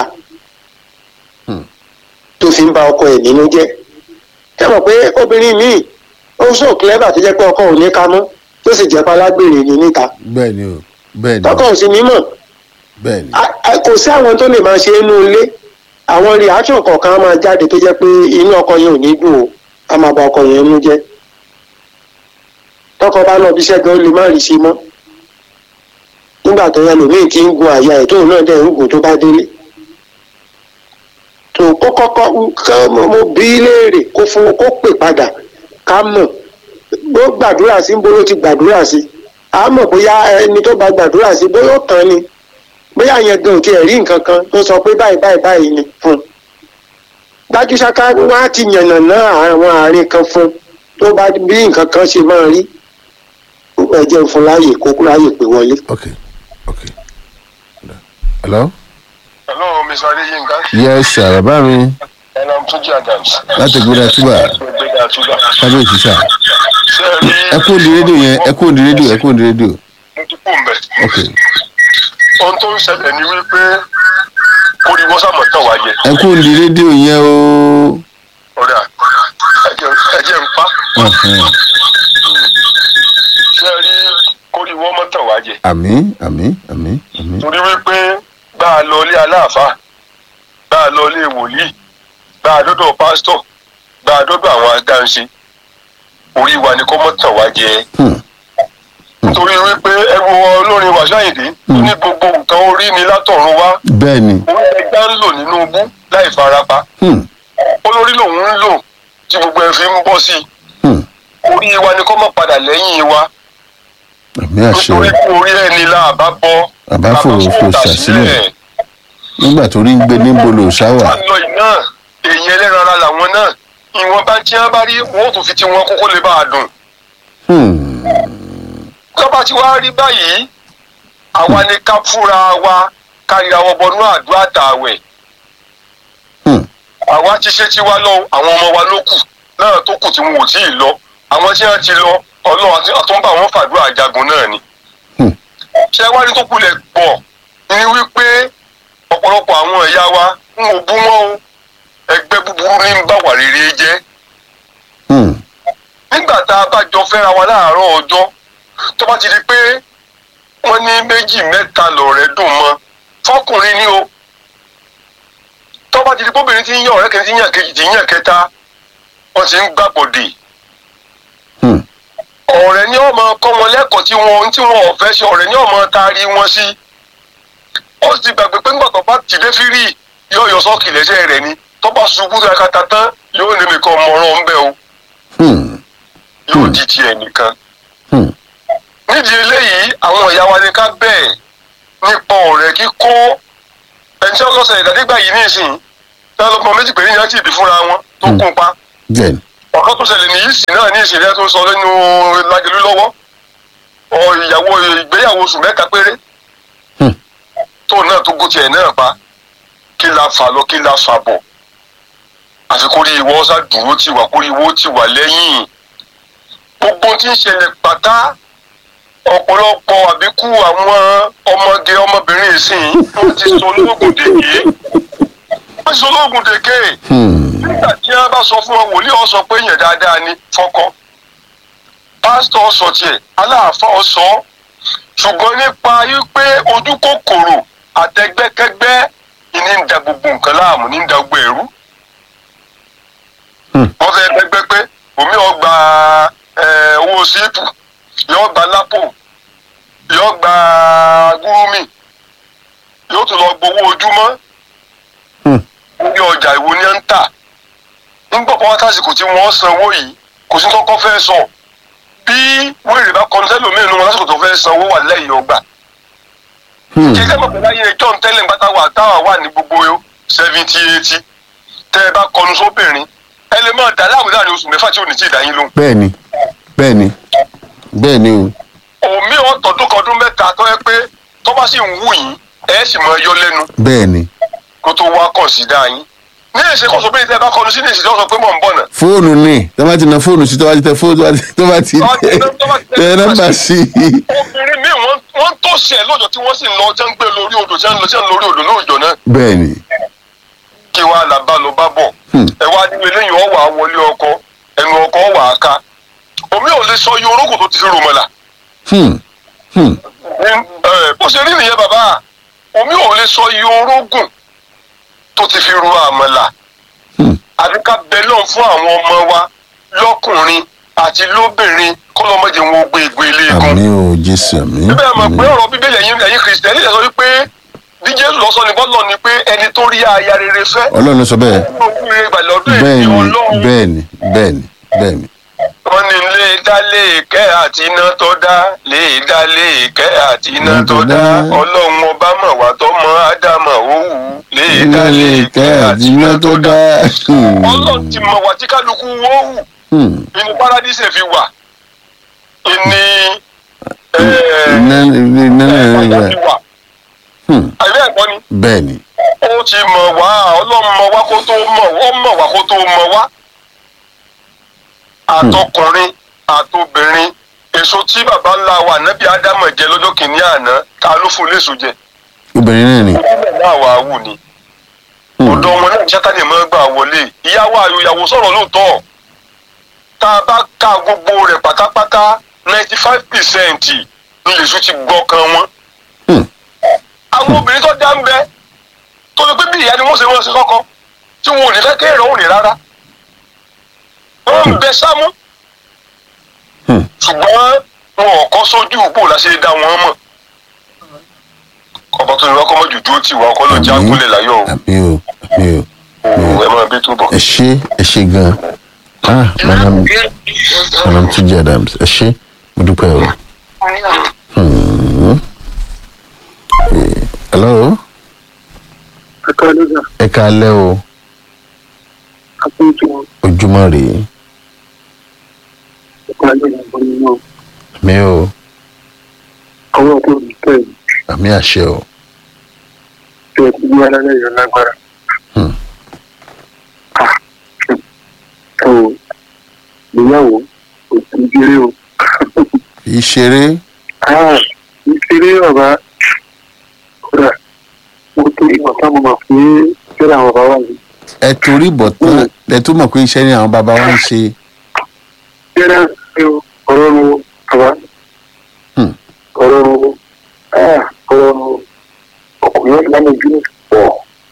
tó fi ń ba ọkọ ẹ̀ nínú jẹ́ ẹ mọ̀ pé obìnrin míì ó sọ clever tó jẹ́ pé ọkọ ò ní ká mọ́ tó sì jẹ́ palágbèrè ní níta bẹ́ẹ̀ ni o bẹ́ẹ̀ ni tọkọ ò sí mímọ̀ bẹ́ẹ̀ ni. A- a- kò sí àwọn tó lè máa ṣe inú ilé àwọn reaction kọ̀ọ̀kan á máa jáde tó jẹ́ pé inú ọkọ yẹn ò ní dùn o á máa ba ọkọ yẹn nú jẹ́ tọkọ bá lọ bí iṣẹ́ gan ó lè má rí sí mọ́ nígbà tó yẹ lòmíì tí ń gun àyà ẹ̀ tóun náà dẹ̀ ń gùn tó bá délé tó kó kọ́kọ́ ká- mo mo bí í léèrè kó fún kó pè padà ká mọ̀ bó gbàdúrà sí bó ló ti gbàdúrà sí á mọ̀ bóyá ẹni tó bá gbàdúrà sí bóyá ó tán ni bóyá yẹn gan ò tiẹ̀ rí nǹkan kan tó sọ pé báyìí báyìí báyìí ni fún un dájú ṣáká wọn á ti yànnà ná àwọn àárín kan fún un tó bá bí nǹkan kan ṣe máa rí ẹ jẹ́ fún láàyè kó láàyè pé wọlé. okay okay. ọ̀dà. hello. hello mister adéyínká yes sir bàbá mi. ẹ Ẹnam Túnjí Adams. láti gbéra túbà Gbéra túbà. kábíyèsí sà. Ṣé ẹ rí. ẹ kú òǹdí rédíò yẹn ẹ kú òǹdí rédíò ẹ kú òǹdí rédíò. Mo ti kú mbẹ. ok Ohun tó ń ṣẹlẹ̀ ni wípé kó ní wọ́n sàmọ̀ tán wá jẹ. ẹ kú òǹdí rédíò yẹn o. Ọ̀dà ẹ̀jẹ̀ ń pa. Ọ̀hún. Ṣé ẹ rí kó ní wọ́n mọ̀ tán wá jẹ. àmín àmín àmín àmín. Torí wípé bá a lọ ilé aláàfáà, bá a lọ ilé wòlíì, bá a dọ́dọ̀ pásítọ̀, bá a dọ́dọ̀ àwọn adáǹṣe, orí wa ni kó mọ̀ tán wá jẹ. Hmm. Torí wípé ẹ wo olórin Wasiu Ayinde ní gbogbo nǹkan orí ni látọ̀run wá. bẹ́ẹ̀ ni. Orí ẹgbẹ́ ń lò nínú ogún láì farapa. Hmm. Olórí lòun ń lò tí gbogbo ẹ fi ń bọ́ sí i. Hmm. Orí wa ni kó mọ̀ padà lẹ́yìn wa. àmì àṣẹ Nítorí pé orí ẹni la àbá bọ́. Àbá fòrò fò ṣàsílẹ̀. nígbà tó rí ń gbé níbo lò ṣáwà. Àlọ́ iná èyí ẹlẹ́ran ara làwọn náà. Ìwọ̀n bá tí wọ́n bá rí wọ́n tó fi tí wọ́n kókó lè bá a dùn. Hmm. Tọ́ba ti wá rí báyìí, àwa ni ká fúnra wa ká ríra wọ bọnú àdúrà tààwẹ̀. Hmm. Àwa ti ṣe tiwa lọ, àwọn ọmọ wa ló kù náà tó kù tí wọn ò tí ì lọ. Àwọn tí wọ́n ti lọ, Ọlọ́run àti àtúnbà wọn fàdúrà jagun náà ni. Hmm. Ṣé wá ní tó kulẹ̀ pọ̀ ni wípé ọ̀pọ̀lọpọ̀ àwọn ẹ̀yà wa ń ò bú wọn o. Ẹgbẹ́ búburú ní ń bá wà rere jẹ́. Hmm. Nígbà tá a bá jọ fẹ́ra wa láàárọ̀ ọjọ́, tó bá ti di pé wọ́n ní méjì mẹ́ta lọ̀rẹ́ dùn mọ́ fọkùnrin ni o. Tó bá ti di pé obìnrin ti ń yàn ọ̀rẹ́ kejì ti ń yàn kejì ti ń yàn kẹta, wọ́n ti ń gbàbọ̀dè. Hmm. Ọ̀rẹ́ ni ó máa kọ́ wọn lẹ́kọ̀ọ́ tí wọn tí wọn ò fẹ́ ṣe, ọ̀rẹ́ ni ó máa taari wọn sí. Ó sì gbàgbé pé nígbà tó bá ti dé fírì yóò yọ sọ́ọ̀kì lẹ́sẹ̀ rẹ̀ ni. Tó bá ṣubú dákàtà tán yóò ní mi kan mọ̀ràn ń bẹ́ o. Hmm. Yóò di tiẹ̀ nìkan. Hmm. Nídìí eléyìí àwọn ìyá wa ní ká bẹ́ẹ̀ nípa ọ̀rẹ́ kíkó ẹni tí wọ́n lọ́sẹ̀ ìdádégbà yìí nísìnyí tí wọ́n lọ́gbọ́n méjì péré ní àti ìbí fúnra wọn tó kún pa. bẹ́ẹ̀ ni. Ọ̀kan tó ṣẹlẹ̀ ní yìí náà ní ìṣẹ̀lẹ̀ tó sọ lẹ́nu Lágelú lọ́wọ́ ọ ìyàwó ìgbéyàwó oṣù mẹ́ta péré Hmm. tó náà tó gún tiẹ̀ náà pa kí la fà lọ kí la fà bọ̀ àfi kórí ìwọ ọ̀sà dúró tì wá kórí ìwọ tì wá lẹ́yìn gbogbo tí ń ṣẹlẹ̀ pátá ọ̀pọ̀lọpọ̀ àbíkú àwọn ọmọge ọmọbìnrin ìsìn wọ́n ti sọ lóògùn dèké wọ́n ti sọ lóògùn dèké Hmm. nígbà tí wọ́n bá sọ fún wọn wòlíì ọ sọ pé yẹn dáadáa ni fọ́kọ́ pásítọ̀ sọ tiẹ̀ aláàfáà sọ ṣùgbọ́n nípa wípé ojú kòkòrò àtẹgbẹ́kẹ́gbẹ́ ìní ń da gbogbo nǹkan láàmú ní ń da gbogbo ẹ̀rú. Hmm. wọ́n fẹ́ gbẹgbẹ́ pé omi ọgbà owó síìpù yóò gba lápò yóò gba gúrúmì yóò tún lọ gbowó ojúmọ́ Hmm. ní ọjà ìwo ni ń tà nígbà pọ́n tásìkò tí wọ́n sanwó yìí kò sí kọ́kọ́ fẹ́ sọ bí wéèrè bá kọlu sẹ́lòmíì nínú wọn lásìkò tó fẹ́ sanwó wà lẹ́yìn ọgbà. Hmm. kí sẹ́mọ̀ pẹ̀lú ayé ẹjọ́ ń tẹ́lẹ̀ nígbà táwa táwa wà ní gbogbo seventy eighty tẹ́ ẹ bá kọnu sóbìnrin ẹ lè máa dà láàmú láàrin oṣù mẹ́fà tí ò ní tí ì dá yín lóhùn. bẹ́ẹ̀ ni. bẹ́ẹ̀ ni. bẹ́ẹ̀ ni o. òmí ọ̀tọ̀dún kọdún mẹ́ta tó yẹ pé tó bá sì ń wù yín ẹ sì mọ ẹyọ lẹ́nu bẹ́ẹ̀ ni. kó tó wá kàn sí dá yín. ní èsè kó sọ pé tẹ́ bá kọnu sí ní èsì tó sọ pé mò ń bọ̀ náà. fóònù ni tó bá ti na fóònù sí tó bá ti tẹ fóònù tó bá ti tẹ tẹ nọ́mbà sí i. obìnrin míì wọ́n wọ́n tó ṣẹ̀ lọ́jọ́ tí wọ́n sì ń lọ jẹ́ ń gbé lórí odò jẹ́ ń lọ jẹ́ ń lórí odò lóòjọ́ náà. bẹ́ẹ̀ ni. kí wàá là bá lọ bá bọ̀. Hmm. ẹ wá ní eléyìí ọ wà á wọlé ọkọ ẹnu ọkọ wà á ká omi ò lè sọ iye orógùn tó ti fi rùmọ̀là. Hmm. Hmm. bó ṣe rí nìyẹn bàbá omi ò lè sọ iye orógùn tó ti fi ru àmàlà. Hmm. àbí ká bẹ lọ́n fún àwọn ọmọ wa lọ́kùnrin àti lóbìnrin kọ́lọ́mọdé wọn gbé ìgbé ilé egun. àmì o jésù àmì. bíbẹ́ ẹ̀ mọ̀ pé ọ̀rọ̀ bíbélì ẹ̀yin ẹ̀yin kìrìsìtẹ́nì lè sọ wípé bí jésù lọ sọ ní bọ́lọ̀ ni pé ẹni tó rí aya rere fẹ́. ọlọ́run ló sọ bẹ́ẹ̀. bẹ́ẹ̀ ni Ọlọ́run. bẹ́ẹ̀ ni bẹ́ẹ̀ ni bẹ́ẹ̀ ni. wọ́n ní lè dá lè kẹ́ àti iná tó dá lè dá lè kẹ́ àti iná tó dá ọlọ́run ọba mọ̀ wá tó mọ ádámọ̀ òwú lè dá lè kẹ́ àti iná tó dá. ọlọ́run ti mọ̀ wá tí kálukú wó wù Hmm. inú paradíṣe fi wà ìní iná iná ẹ̀ẹ́dá iná fi wà Hmm. àbí ẹ̀kọ́ ni bẹ́ẹ̀ ni ó ti mọ̀ wá ọlọ́run mọ̀ wá kó tó mọ̀ ó mọ̀ wá kó tó mọ̀ wá. àtọkùnrin àtobìnrin èso tí bàbá ńlá wa nábì ádámọ̀ jẹ lọ́jọ́ kìíní àná ta ló fún léṣo jẹ. obìnrin náà ni. obìnrin náà wà á wù ni. ọ̀dọ̀ wọn náà sátani máa gbà wọlé ìyàwó ayò ìyàwó sọ̀rọ̀ lóòótọ́ tá a bá ka gbogbo rẹ̀ pátápátá ninety five percent ni èso ti gbọ́kàn wọn. àwọn obìnrin tó dá ń bẹ tó lè pé bí ìyá ni wọ́n ṣe wọ́n ṣe kọ́kọ́ tí wọn ò ní fẹ́ kéèrè òun ní rárá wọ́n ń bẹ sámú ṣùgbọ́n wọn ò kọ́ sójú òpó láṣẹ dá wọn mọ̀ ọba tó ní wọ́n kọ́ mọ́ jùjú ó ti wà ọkọ́ ló já gúnlẹ̀ láyọ̀ o. àmì o àmì o ẹ máa bí túbọ̀. ẹ ṣé ẹ ṣé gan ah madam madam Tuji Adams ẹ ṣé mo dúpẹ́ o. Hmm. Eh, hello. ẹ káalẹ́ o. ojúmọ́ rèé. àmì o. àwọn ọkọ mi tẹ̀ ẹ́. àmì àṣẹ o. tí ẹ ti ní alẹ́ yọ lágbára. ẹ wò ìyàwó kò sí ìṣeré o. ìṣeré. ìṣeré bàbá kódà mo torí bàtà mo mọ̀ pé ṣẹlẹ̀ àwọn bàbá wà ní. ẹ torí bọ̀ tán ẹ tún mọ̀ pé iṣẹ́ ni àwọn bàbá wa ń ṣe. ṣẹlẹ̀ ọ̀rọ̀ nu bàbá ọ̀rọ̀ nu ọ̀rọ̀ nu ọkùnrin lánàá ojú pọ̀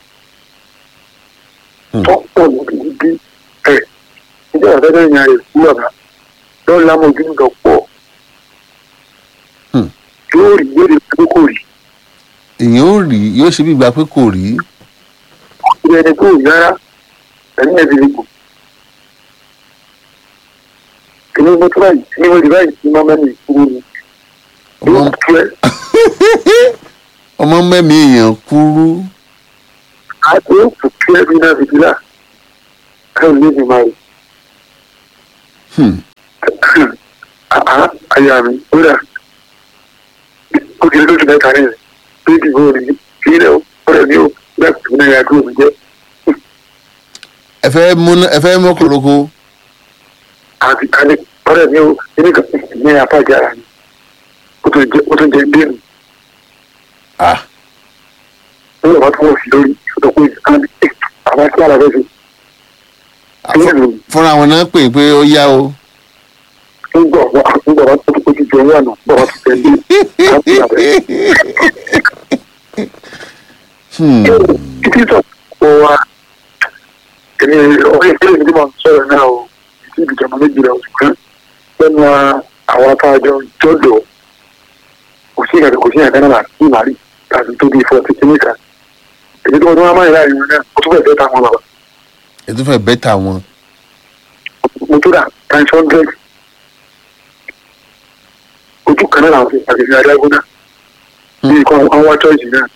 tó pọ̀ lórí bí ẹ̀ nígbà àtẹ́tẹ́ ìyá rẹ̀ fún bàbá lọ́ọ́ lánàá ojú nǹkan pọ̀ yóò rí yóò rí pé kò rí. èèyàn ò rí yóò ṣe bí ìgbà pé kò rí. ìrìn ẹni kò rí rárá ẹni ẹbí ni kò. kìnní mo tó báyìí kìnní mo rí báyìí ní máa mẹ́rin ìkúrú ni. yóò tú ẹ. ọmọ mẹ́mí èèyàn kúrú. àti ó kù kí ẹbí náà fi dílà káwọn ní ìgbìmọ̀ rẹ̀. àá àyà mi ó dà ó kiri lóṣù mẹ́ta ní rẹ̀ bí ìdìbò rẹ̀ sílẹ̀ ó rẹ̀ ní ó láti fún ẹ̀yà tó mi jẹ́. ẹ fẹ́ mú ẹ fẹ́ mú kòrókó. àti àti ọ̀rẹ́ mi ó ní ká ní apájà rẹ̀ ó tún jẹ gbé mi. ó yẹ wá tó wọ́n sí lórí ọ̀dọ́ pé àbá tí àlàfẹ́ fi. fúnra wọn náà pè pé ó yá o. ń gbọ̀ wá ń gbọ̀ wá tó tó ti jẹun àná gbọ̀ wá tó tẹ̀lé láti àbẹ̀. títí tó kọ wa èmi ọ̀rẹ́ ìpínlẹ̀ ìdílé máa ń sọ̀rọ̀ náà o ìdí ìjọba méjì rẹ̀ oṣù kan lẹ́nu àwọn akáàjọ jọ́dọ̀ kò sí ìrìn kò sí ìrìn náà láti ìmàrí tàbí tó bí fọ́ọ̀tì kìíníkà èyí tó wọ́n tó wá máa ń láàrin wọn náà ó tún fẹ́ bẹ́ẹ̀ táwọn bàbá. ètò fẹ́ bẹ́ẹ̀ táwọn. mo tó dà times hundred ojú kan náà làwọn fi pàṣẹ sí adágún náà bí ikọ̀ àwọn wá chọ́ọ̀jì náà.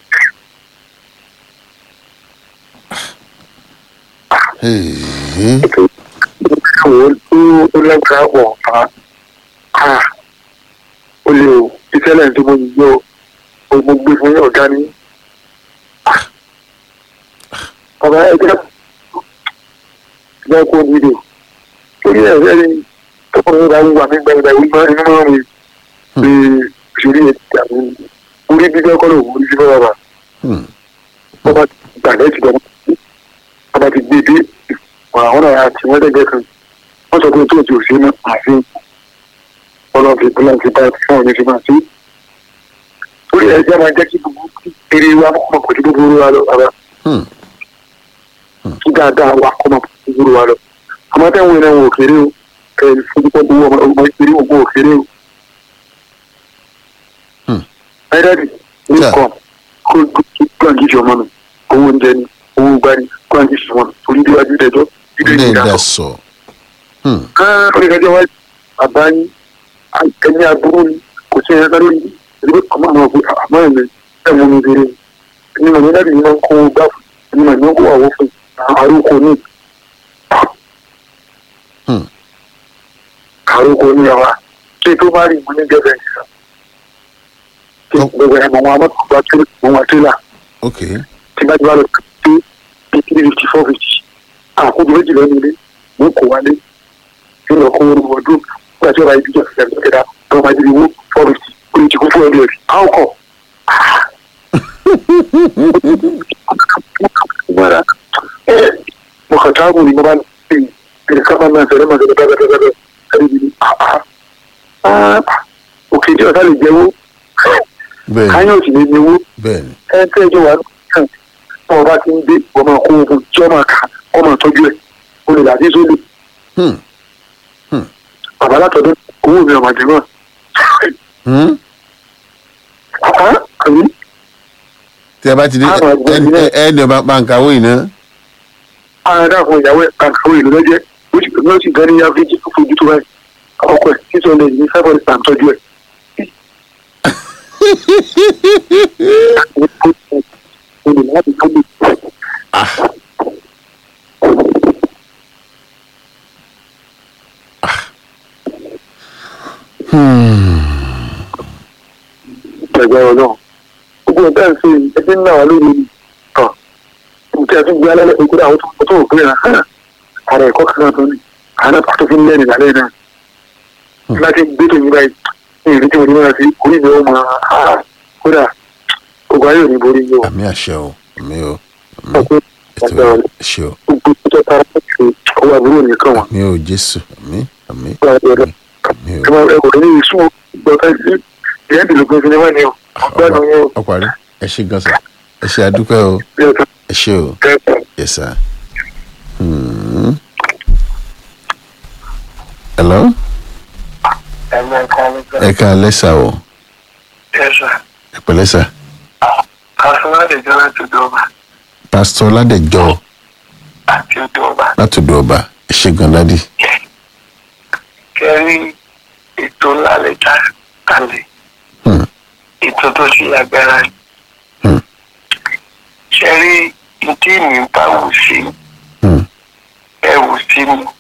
àwọn tó lágbára pọ̀ fa ó lè o iṣẹ́ lẹ́yìn tó mo gbé o mo gbé fún ọ̀gá ní. bàbá ẹgbẹ́ ẹgbẹ́ kó nílò torí ẹ̀rẹ́ ni tọkùnrin bá wù wà mí gbàgbà ìgbà inú máa ń rí pé òṣèré ẹ̀ ti àwọn orí bíbẹ́ kọ́ ló wù orí bíbẹ́ bàbá. bàbá gbàgbẹ́ ti dọ̀ bàbá ti gbé dé àwọn náà àti wọ́n dẹ́gbẹ́ kan wọ́n sọ pé tó ti òṣèré náà àfi ọlọ́run fi bọ́lá ti bá fún ọ̀nà ìfimá sí. torí ẹ̀jẹ̀ máa jẹ́ kí gbogbo eré wa mọ̀ kò tí gbogbo wa lọ bàbá. kí dáadáa wa kọ́ mọ̀ kò tí gbogbo wa lọ. àmọ́ tẹ́wọ̀n iná wọn ò kéré o ẹ̀ fojúpọ̀ gbogbo ọmọ ìpínlẹ̀ ògbó ò kéré o. ẹ̀rẹ́dì ní kọ́ kó gbàǹgì jọ mọ́nu owó oúnjẹ ni owó gbani gbàǹgì sọ mọ́nu torí déwájú dẹjọ́ dídé ìdásọ. ọ̀rẹ́dẹ́jọ́ wáyé àbáyé ẹni aburú ni kò sí ẹ̀ka lórí ìdílé ọmọ àwọn ọ̀gbìn àmọ́ ẹ̀mí ẹ̀mú mi bèrè ẹni mọ̀ ní láti ní kó o gbà fún ẹni mọ̀ ní kó àwọ̀ fún àrókò ní. àrókò ní àwa kí tó bá rí ìmọ̀ ní gẹ́gẹ́ ìsà kí gbogbo ẹ̀mọ̀ wọn amọ̀tòkùnrin àti wọn tẹ́lá tí bá ti wá lọ pé bíi three fifty four fifty àkójọ méjì lẹ́nu ilé mo kò wálé yóò lọ kó owó ọdún nígbà tí ó bá yí bíjọ ìṣẹ̀lẹ̀ tó kẹ́dá tó bá di owó four fifty ó lè ti kó four hundred how come. mo kàn táàbù ni mo bá lè ẹnì kan máa ń sọ̀rọ̀ máa sọ̀rọ̀ dáadáa ẹni bí òkè tí ọ̀tá lè jẹ́wọ́ káyọ̀ sì lè jẹ́wọ́ ẹ tẹ́ ẹjọ́ wà lókàn ọ̀rọ̀ bá ti ń dé ọmọ kó ogun tí ọmọ ká ọmọ tọ́jú ẹ̀ o lè dàdí sólè. bàbá látọ̀dọ̀ owó mi ọ̀màdé náà. àbí. tí a bá ti dé ẹ̀ẹ́dẹ̀ bá ń kàwé iná. àwọn ẹ̀dá àwọn ìyàwó ẹ̀ bá ń kàwé ìlú lọ́jẹ́ ó sì gan ní average fojú tó báyìí ọkọ ẹ̀ six hundred ní five hundred and tọ́jú ẹ̀. ẹgbẹ́ ọlọ́run gbogbo ọ̀gá ń ṣe ẹgbẹ́ ńlá wa lórí tán nǹkan ẹ̀ tún gbé alẹ́ lẹ́kọ̀ọ́ kúrò àwọn tó tó òkú yẹn ara ẹ̀kọ́ kan tó ní àwọn náà tó fi ń lẹ́nu ìlàlẹ́ náà láti gbé tó yín báyìí ní ìrètí mo ní wọn fi orí mi ó mọ kódà ogun ayé ò ní borí yìí o. àmì àṣẹ o àmì o àmì ètò àṣẹ o. gbogbo tó tara ṣe owó àbúrò nìkan wọn. àmì o jésù àmì àmì àmì o. ẹ kò ní ìsún gbọ́dọ̀ sí ìyẹn ìdìlógún sinimá ni o. ọ̀parí ẹ ṣe gan sa ẹ ṣe àdúpẹ́ o ẹ ṣe o yes sir. Hmm. hello. ẹ ká lẹ́sà o. ẹ pẹ̀lẹ́ sà. pásítọ̀ ládẹjọ́ láti dọ́ọ̀bà. pásítọ̀ ládẹjọ́ láti dọ́ọ̀bà. láti dọ́ọ̀bà ẹ ṣe gan dádì. kẹrí ètò ńlá lè ta kalẹ̀. ètò tó ṣe agbára ni. kẹrí ìdí mi bá wù sí ẹ wù sí mi.